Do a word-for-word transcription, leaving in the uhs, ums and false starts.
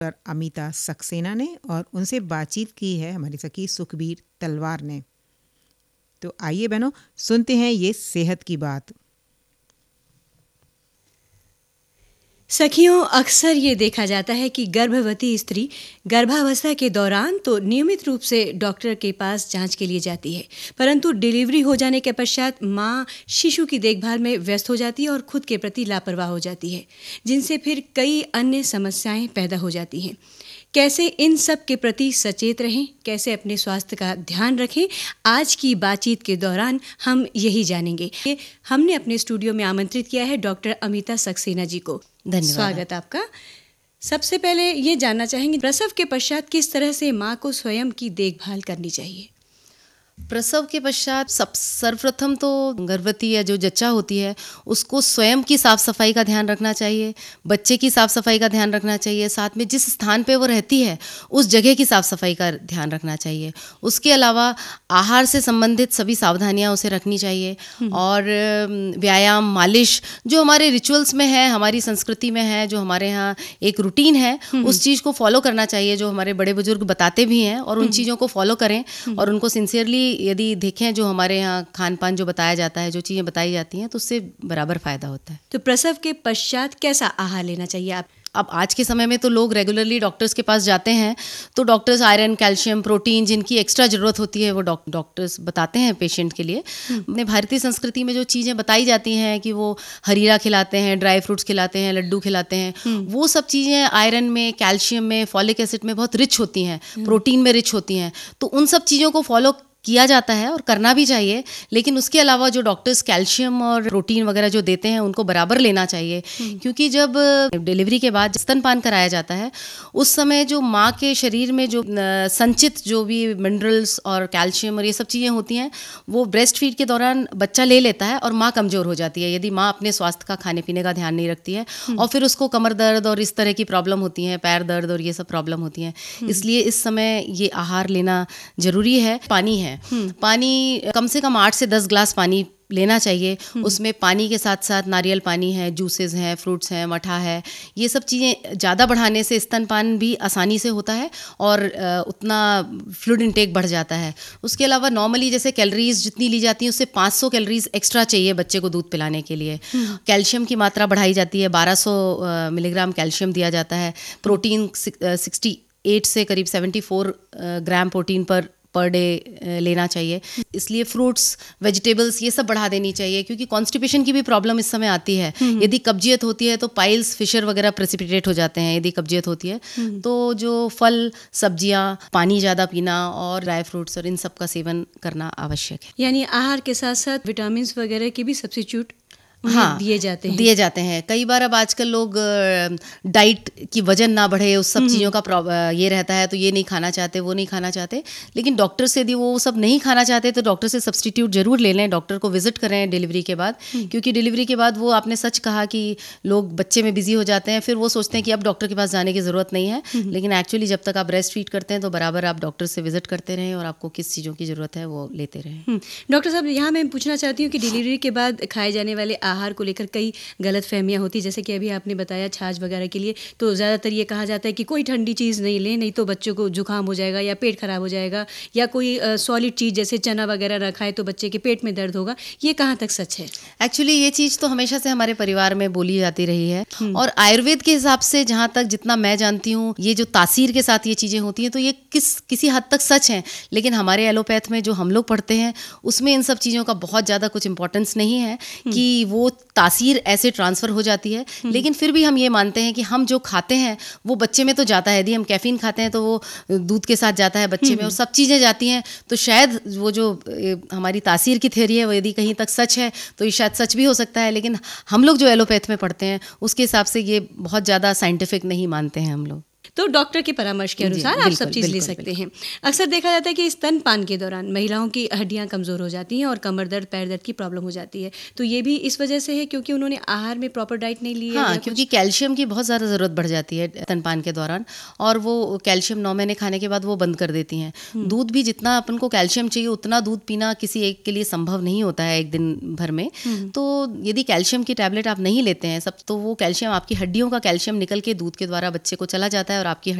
Doctor Amita Saxena ने, और उनसे बातचीत की है हमारी सखी सुखबीर तलवार ने। तो आइए बहनों, सुनते हैं ये सेहत की बात। सखियों, अक्सर ये देखा जाता है कि गर्भवती स्त्री गर्भावस्था के दौरान तो नियमित रूप से डॉक्टर के पास जांच के लिए जाती है, परंतु डिलीवरी हो जाने के पश्चात मां शिशु की देखभाल में व्यस्त हो जाती है और खुद के प्रति लापरवाह हो जाती है, जिनसे फिर कई अन्य समस्याएं पैदा हो जाती हैं। कैसे इन सब के प्रति सचेत रहें, कैसे अपने स्वास्थ्य का ध्यान रखें, आज की बातचीत के दौरान हम यही जानेंगे। हमने अपने स्टूडियो में आमंत्रित किया है डॉक्टर अमिता सक्सेना जी को। धन्यवाद। स्वागत आपका। सबसे पहले ये जानना चाहेंगे, प्रसव के पश्चात किस तरह से माँ को स्वयं की देखभाल करनी चाहिए? प्रसव के पश्चात सब सर्वप्रथम तो गर्भवती या जो जच्चा होती है उसको स्वयं की साफ़ सफाई का ध्यान रखना चाहिए, बच्चे की साफ़ सफाई का ध्यान रखना चाहिए, साथ में जिस स्थान पे वो रहती है उस जगह की साफ़ सफाई का ध्यान रखना चाहिए। उसके अलावा आहार से संबंधित सभी सावधानियां उसे रखनी चाहिए, और व्यायाम, मालिश जो हमारे रिचुअल्स में है, हमारी संस्कृति में है, जो हमारे यहाँ एक रूटीन है, उस चीज़ को फॉलो करना चाहिए, जो हमारे बड़े बुजुर्ग बताते भी हैं, और उन चीज़ों को फॉलो करें और उनको सिंसियरली यदि देखें जो हमारे यहाँ खान पान जो बताया जाता है, जो चीज़ें बताई जाती हैं, तो उससे बराबर फ़ायदा होता है। तो प्रसव के पश्चात कैसा आहार लेना चाहिए आप? अब आज के समय में तो लोग रेगुलरली डॉक्टर्स के पास जाते हैं, तो डॉक्टर्स आयरन, कैल्शियम, प्रोटीन जिनकी एक्स्ट्रा ज़रूरत होती है वो डॉक्टर्स बताते हैं पेशेंट के लिए। अपने भारतीय संस्कृति में जो चीज़ें बताई जाती हैं कि वो हरीरा खिलाते हैं, ड्राई फ्रूट्स खिलाते हैं, लड्डू खिलाते हैं, वो सब चीज़ें आयरन में, कैल्शियम में, फॉलिक एसिड में बहुत रिच होती हैं, प्रोटीन में रिच होती हैं। तो उन सब चीज़ों को फॉलो किया जाता है और करना भी चाहिए, लेकिन उसके अलावा जो डॉक्टर्स कैल्शियम और प्रोटीन वगैरह जो देते हैं उनको बराबर लेना चाहिए, क्योंकि जब डिलीवरी के बाद स्तनपान कराया जाता है उस समय जो माँ के शरीर में जो संचित जो भी मिनरल्स और कैल्शियम और ये सब चीज़ें होती हैं वो ब्रेस्ट फीड के दौरान बच्चा ले लेता है और माँ कमज़ोर हो जाती है, यदि माँ अपने स्वास्थ्य का, खाने पीने का ध्यान नहीं रखती है, और फिर उसको कमर दर्द और इस तरह की प्रॉब्लम होती हैं, पैर दर्द और ये सब प्रॉब्लम होती हैं। इसलिए इस समय ये आहार लेना ज़रूरी है। पानी है, पानी कम से कम आठ से दस ग्लास पानी लेना चाहिए। उसमें पानी के साथ साथ नारियल पानी है, जूसेस हैं, फ्रूट्स हैं, मठा है, ये सब चीज़ें ज़्यादा बढ़ाने से स्तनपान भी आसानी से होता है और उतना फ्लूइड इनटेक बढ़ जाता है। उसके अलावा नॉर्मली जैसे कैलोरीज जितनी ली जाती हैं उससे पाँच सौ कैलोरीज एक्स्ट्रा चाहिए बच्चे को दूध पिलाने के लिए। कैल्शियम की मात्रा बढ़ाई जाती है, बारह सौ मिलीग्राम कैल्शियम दिया जाता है। प्रोटीन सिक्सटी एट से करीब सेवेंटी फोर ग्राम प्रोटीन पर पर डे लेना चाहिए। इसलिए फ्रूट्स, वेजिटेबल्स ये सब बढ़ा देनी चाहिए, क्योंकि कॉन्स्टिपेशन की भी प्रॉब्लम इस समय आती है। यदि कब्जियत होती है तो पाइल्स, फिशर वगैरह प्रेसिपिटेट हो जाते हैं यदि कब्जियत होती है। तो जो फल, सब्जियां, पानी ज़्यादा पीना और ड्राई फ्रूट्स और इन सब का सेवन करना आवश्यक है। यानी आहार के साथ साथ विटामिन वगैरह की भी सब्स्टिट्यूट हाँ दिए जाते हैं दिए जाते हैं कई बार। अब आजकल लोग डाइट की वजन ना बढ़े उस सब चीज़ों का ये रहता है, तो ये नहीं खाना चाहते, वो नहीं खाना चाहते, लेकिन डॉक्टर से यदि वो सब नहीं खाना चाहते तो डॉक्टर से सब्स्टिट्यूट जरूर ले लें, डॉक्टर को विजिट करें डिलीवरी के बाद, क्योंकि डिलीवरी के बाद वो आपने सच कहा कि लोग बच्चे में बिजी हो जाते हैं, फिर वो सोचते हैं कि अब डॉक्टर के पास जाने की ज़रूरत नहीं है, लेकिन एक्चुअली जब तक आप ब्रेस्ट फीड करते हैं तो बराबर आप डॉक्टर से विजिट करते रहें और आपको किस चीज़ों की ज़रूरत है वो लेते रहें। डॉक्टर साहब, यहाँ मैं पूछना चाहती हूँ कि डिलीवरी के बाद खाए जाने वाले आहार को लेकर कई गलत फहमियाँ होती, जैसे कि अभी आपने बताया छाछ वगैरह के लिए तो ज़्यादातर ये कहा जाता है कि कोई ठंडी चीज़ नहीं लें, नहीं तो बच्चों को जुकाम हो जाएगा या पेट खराब हो जाएगा, या कोई सॉलिड चीज़ जैसे चना वगैरह ना खाए तो बच्चे के पेट में दर्द होगा। ये कहाँ तक सच है? एक्चुअली ये चीज़ तो हमेशा से हमारे परिवार में बोली जाती रही है, और आयुर्वेद के हिसाब से जहाँ तक जितना मैं जानती हूँ, ये जो तासीर के साथ ये चीज़ें होती हैं तो ये किस किसी हद तक सच हैं, लेकिन हमारे एलोपैथ में जो हम लोग पढ़ते हैं उसमें इन सब चीज़ों का बहुत ज़्यादा कुछ इंपॉर्टेंस नहीं है कि वो तासीर ऐसे ट्रांसफ़र हो जाती है। लेकिन फिर भी हम ये मानते हैं कि हम जो खाते हैं वो बच्चे में तो जाता है। यदि हम कैफीन खाते हैं तो वो दूध के साथ जाता है बच्चे में, और सब चीज़ें जाती हैं, तो शायद वो जो हमारी तासीर की थ्योरी है वो यदि कहीं तक सच है तो ये शायद सच भी हो सकता है, लेकिन हम लोग जो एलोपैथ में पढ़ते हैं उसके हिसाब से ये बहुत ज़्यादा साइंटिफिक नहीं मानते हैं हम लोग। तो डॉक्टर के परामर्श के अनुसार आप सब चीज़ ले सकते हैं। अक्सर देखा जाता है कि स्तनपान के दौरान महिलाओं की हड्डियां कमज़ोर हो जाती हैं और कमर दर्द, पैर दर्द की प्रॉब्लम हो जाती है, तो ये भी इस वजह से है क्योंकि उन्होंने आहार में प्रॉपर डाइट नहीं ली है। हाँ, क्योंकि कैल्शियम की बहुत ज़्यादा ज़रूरत बढ़ जाती है स्तनपान के दौरान, और वो कैल्शियम नौ महीने खाने के बाद वो बंद कर देती हैं। दूध भी जितना अपन को कैल्शियम चाहिए उतना दूध पीना किसी एक के लिए संभव नहीं होता है एक दिन भर में। तो यदि कैल्शियम की टैबलेट आप नहीं लेते हैं सब, तो वो कैल्शियम आपकी हड्डियों का कैल्शियम निकल के दूध के द्वारा बच्चे को चला जाता है और आपकी